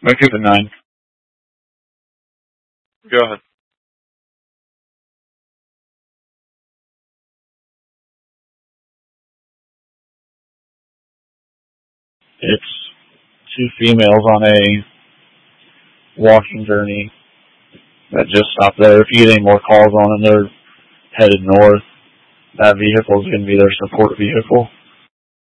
Make it a 9. Go ahead. It's 2 females on a walking journey that just stopped there. If you get any more calls on them, they're headed north. That vehicle is going to be their support vehicle.